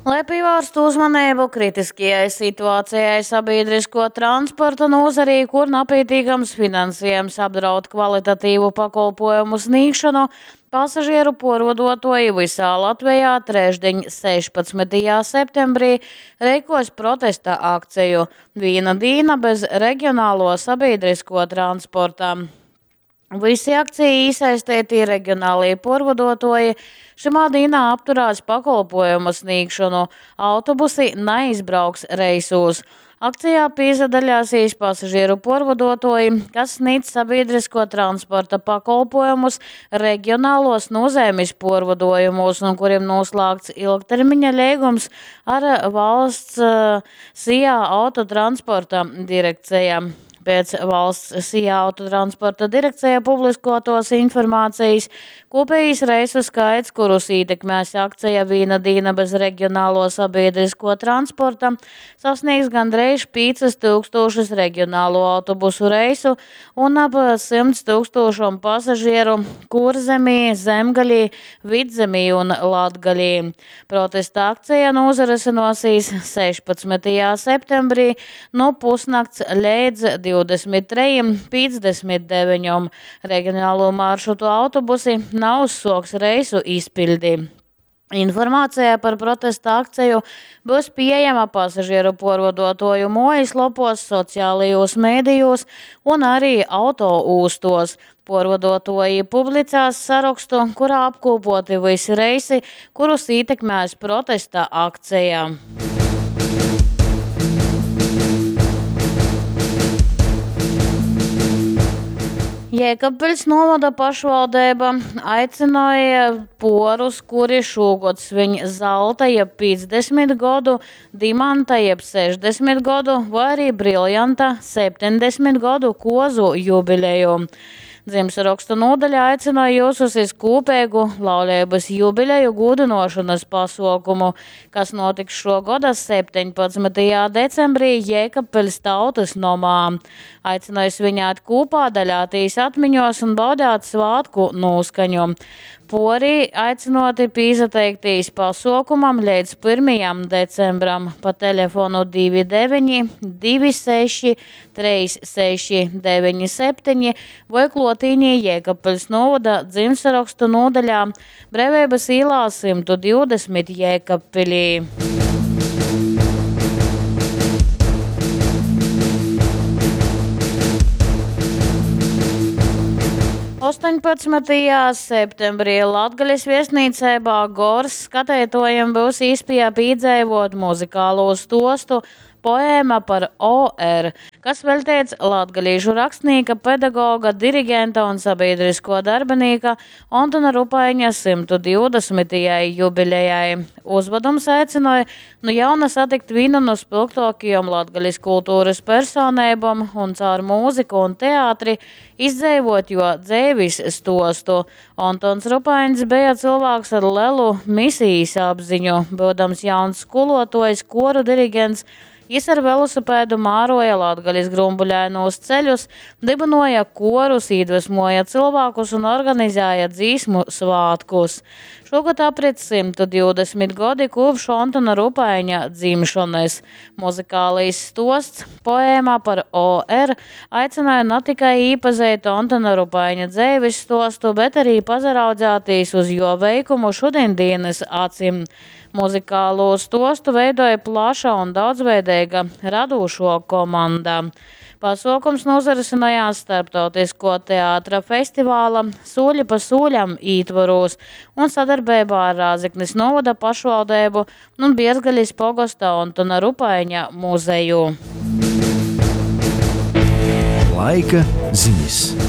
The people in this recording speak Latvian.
Lai pievērstu uzmanību kritiskajai situācijai sabiedrisko transporta nozarī, kur napītīgams finansējums apdraud kvalitatīvu pakalpojumu sniegšanu, pasažieru porvadotoji visā Latvijā trešdien 16. septembrī rīkos protesta akciju "Viena dīna bez reģionālo sabiedrisko transporta". Visi akcija iesaistīti reģionālie porvadotoji šimā dienā apturās pakalpojumu sniegšanu, autobusi neizbrauks reisos. Akcijā piedalīsies pasažieru porvadotoji, kas sniedz sabiedrisko transporta pakalpojumus reģionālos nozīmes porvadojumus un kuriem noslēgts ilgtermiņa līgums ar valsts SIA autotransporta direkcija. Pēc valsts SIA autotransporta direkcija publiskotos informācijas kopējais reisu skaits, kurus ietekmēs akcija "Viena dīna bez reģionālo sabiedrisko transporta", sasniegs gandrīz 5000 reģionālo autobusu reisu un ap 100 000 pasažieru Kurzemī, Zemgaļī, Vidzemī un Latgaļī. Protesta akcija norisinosies 16. septembrī no pusnakts līdz 23:59. Reģionālo maršrutu autobusi nav uzsāks reisu izpildi. Informācija par protesta akciju būs pieejama pasažieru porvadotoju mājaslapos, sociālajos mēdījos un arī autoūstos. Porvadotoji publicēs sarakstu, kurā apkopoti visi reisi, kurus ietekmēs protesta akcija. Jēkabpeļs novada pašvaldība aicināja porus, kuri šogad svin zelta jeb 50 gadu, dimanta jeb 60 gadu vai arī briljanta 70 gadu kozu jubileju. Dzimšanas nodaļa aicināja jūs uz kopīgu laulības jubileju godinošanas pasākumu, kas notiks šogad 17. decembrī Jēkabpeļs tautas nomā. Aicināja svinēt kopā, daļāties atmiņos un baudīt svātku noskaņu. Pori aicinoti piesateikties pasākumam līdz 1. decembram pa telefonu 29 26 36 97 vai klotīnī Jēkabpeļs novada dzimšanas nodaļā Brīvības ielā 120 Jēkabpilī. Septembrī Latgaļas viesnīcībā Gors skatītājiem būs iespēja piedzīvot muzikālo stostu "Poēma par OR", kas veltīts latgalīšu rakstnieka, pedagoga, dirigenta un sabiedrisko darbinieka Antona Rupaiņa 120. jubilejai. Uzvedums aicināja no jauna satikt vienu no spilgtākajām latgaļas kultūras personībām un caur mūziku un teātri izdzīvot jo dzīves stostu. Antons Rupaiņs bija cilvēks ar lielu misijas apziņu, būdams jauns skolotājs, koru dirigents. Viņš ar velosipēdu māroja Latgaļas grumbuļainos ceļus, dibinoja korus, iedvesmoja cilvēkus un organizēja dzīsmu svātkus. Šogad aprit 120 gadi kopš Antona Rupaiņa dzimšanas. Muzikālais stosts "Poēma par OR" aicināja ne tikai iepazīt Antona Rupaiņa dzīves stostu, bet arī pazaraudzēties uz jo veikumu šodienas acīm. Muzikālo stostu veidoja plaša un daudzveidīga radošo komanda. Pasākums norisinājās Starptautisko teātra festivāla "Soļi pa soļam" ietvaros un sadarbībā ar Rāzeknes novada pašvaldību un Biezgaļas pogasta Antona Rupaiņa muzeju. Laika ziņas.